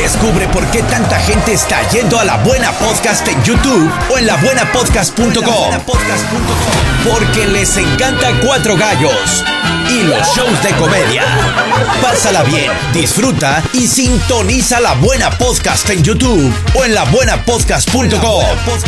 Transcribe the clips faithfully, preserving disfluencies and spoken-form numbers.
Descubre por qué tanta gente está yendo a La Buena Podcast en YouTube o en la buena podcast punto com. Porque les encanta Cuatro Gallos y los shows de comedia. Pásala bien, disfruta y sintoniza La Buena Podcast en YouTube o en la buena podcast punto com.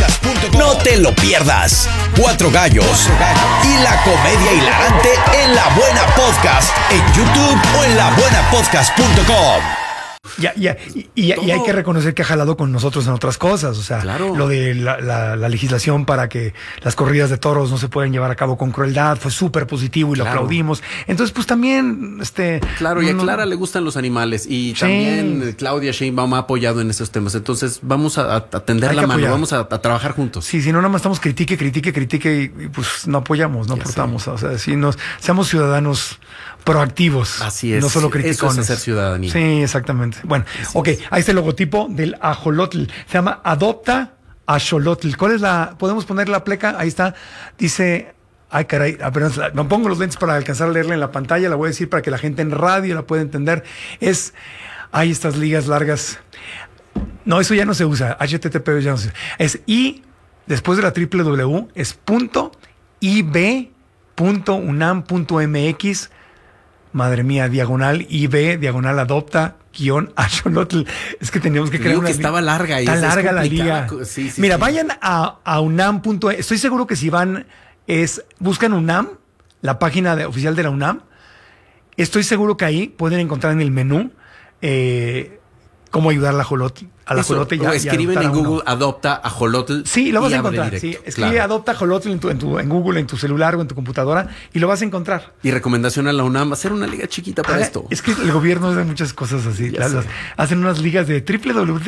No te lo pierdas. Cuatro Gallos y la comedia hilarante en La Buena Podcast en YouTube o en la buena podcast punto com. Ya, ya, y, y, y hay que reconocer que ha jalado con nosotros en otras cosas, o sea, claro. Lo de la, la, la legislación para que las corridas de toros no se puedan llevar a cabo con crueldad fue súper positivo y claro. lo aplaudimos. Entonces, pues también, este... Claro, y a no, Clara le gustan los animales y sí. también Claudia Sheinbaum ha apoyado en esos temas. Entonces, vamos a, a tender hay la mano, apoyar. vamos a, a trabajar juntos. Sí, si no, nada más estamos critique, critique, critique y, y pues no apoyamos, no ya aportamos. Sé. O sea, si nos, seamos ciudadanos proactivos. Así es. No solo criticones. Eso es hacer ciudadanía. Sí, exactamente. Bueno, así ok, es. Ahí está el logotipo del ajolotl. Se llama Adopta Axolotl. ¿Cuál es la? ¿Podemos poner la pleca? Ahí está. Dice... Ay, caray, apenas la, me pongo los lentes para alcanzar a leerla en la pantalla. La voy a decir para que la gente en radio la pueda entender. Es... Hay estas ligas largas. No, eso ya no se usa. H T T P ya no se usa. Es I, después de la triple W, es punto ib punto unam punto mx. Madre mía, diagonal I B, diagonal adopta, guión axolotl. Es que teníamos que crear Digo una que estaba larga. Está larga la liga. Sí, sí, Mira, sí. vayan a, a unam. Estoy seguro que si van, es buscan UNAM, la página de, oficial de la UNAM. Estoy seguro que ahí pueden encontrar en el menú eh, cómo ayudar al ajolote. Al ajolote ya. O escriben en Google, uno. adopta ajolotl. Sí, lo vas a encontrar. Sí, escribe claro. adopta ajolotl en, tu, en, tu, en Google, en tu celular o en tu computadora y lo vas a encontrar. Y recomendación a la UNAM, hacer una liga chiquita para ah, esto. Es que el gobierno hace muchas cosas así. Las, las, hacen unas ligas de triple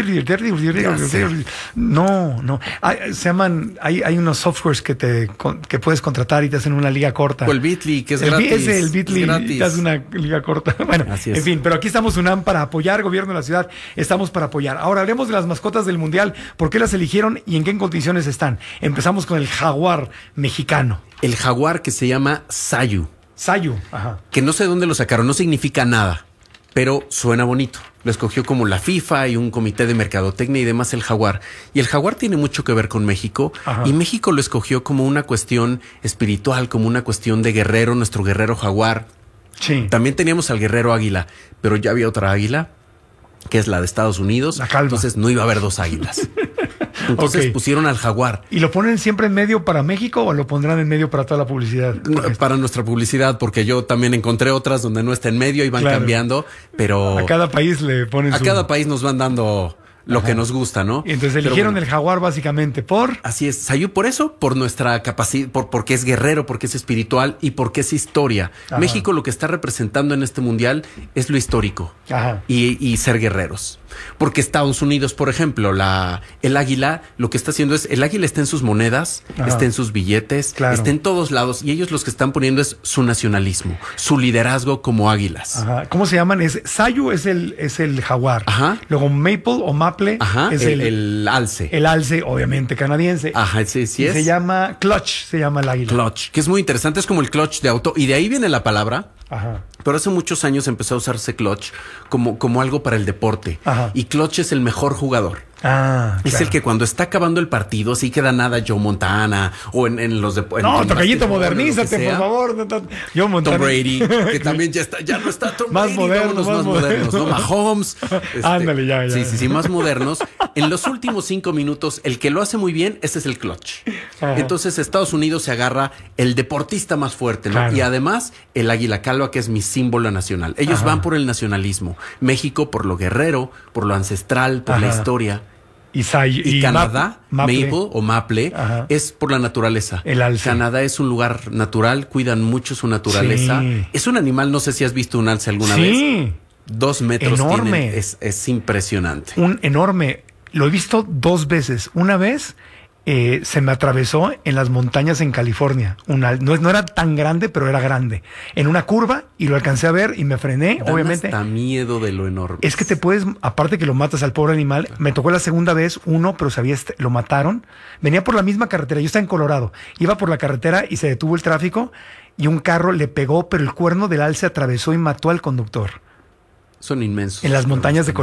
W. No, no. Hay, se llaman, hay, hay unos softwares que te que puedes contratar y te hacen una liga corta. O el Bitly, que es el, gratis. Ese, el Bitly, te hace una liga corta. Bueno, en fin, pero aquí estamos UNAM para apoyar, gobierno de la ciudad, estamos para apoyar. Ahora hablemos de las mascotas del mundial, por qué las eligieron y en qué condiciones están. Empezamos con el jaguar mexicano. El jaguar que se llama Sayu. Sayu, ajá. Que no sé dónde lo sacaron, no significa nada, pero suena bonito. Lo escogió como la FIFA y un comité de mercadotecnia y demás el jaguar. Y el jaguar tiene mucho que ver con México. Ajá. Y México lo escogió como una cuestión espiritual, como una cuestión de guerrero, nuestro guerrero jaguar. Sí. También teníamos al guerrero águila, pero ya había otra águila, que es la de Estados Unidos. La calva. Entonces no iba a haber dos águilas. Entonces okay. pusieron al jaguar. ¿Y lo ponen siempre en medio para México o lo pondrán en medio para toda la publicidad? Para nuestra publicidad, porque yo también encontré otras donde no está en medio y van claro. cambiando, pero... A cada país le ponen A su... cada país nos van dando... lo Ajá. que nos gusta, ¿no? Y entonces eligieron bueno, el jaguar básicamente por... Así es, Sayu, por eso, por nuestra capacidad, por porque es guerrero, porque es espiritual y porque es historia. Ajá. México lo que está representando en este mundial es lo histórico Ajá. Y, y ser guerreros. Porque Estados Unidos, por ejemplo, la el águila, lo que está haciendo es, el águila está en sus monedas, Ajá. está en sus billetes, claro. está en todos lados y ellos los que están poniendo es su nacionalismo, su liderazgo como águilas. Ajá. ¿Cómo se llaman? Es, Sayu es el, es el jaguar. Ajá. Luego Maple o Maple Ajá, es el, el, el alce. El alce, obviamente, canadiense. Ajá, sí, sí y es. Se llama Clutch, se llama el águila. Clutch, que es muy interesante, es como el clutch de auto. Y de ahí viene la palabra. Ajá. Pero hace muchos años empezó a usarse clutch como, como algo para el deporte. Ajá. Y clutch es el mejor jugador. Ah, es claro. el que cuando está acabando el partido, así queda nada Joe Montana o en, en los deportes. No, tocallito, modernízate, por favor. Joe Montana. Tom Brady, que también ya está, ya no está Tom más Brady. Moderno, más, más modernos, ¿no? Mahomes. Este, Ándale, ya, ya. Sí, sí, sí, más modernos. En los últimos cinco minutos, el que lo hace muy bien, ese es el clutch. Ajá. Entonces, Estados Unidos se agarra el deportista más fuerte, ¿no? Claro. Y además, el águila calva, que es mi símbolo nacional. Ellos Ajá. van por el nacionalismo. México por lo guerrero, por lo ancestral, por Ajá. la historia. Y, Say, y, y Canadá, Maple. Maple o Maple, Ajá. es por la naturaleza. El alce. Canadá es un lugar natural, cuidan mucho su naturaleza. Sí. Es un animal, no sé si has visto un alce alguna sí. vez. Sí. Dos metros enorme. Tienen, es, es impresionante. Un enorme. Lo he visto dos veces. Una vez eh, se me atravesó en las montañas en California. Una, no, no era tan grande, pero era grande. En una curva y lo alcancé a ver y me frené, Dan obviamente. Hasta miedo de lo enorme. Es que te puedes, aparte que lo matas al pobre animal, me tocó la segunda vez uno, pero sabía, este, lo mataron. Venía por la misma carretera, yo estaba en Colorado. Iba por la carretera y se detuvo el tráfico y un carro le pegó, pero el cuerno del alce atravesó y mató al conductor. Son inmensos. En las montañas de Colorado.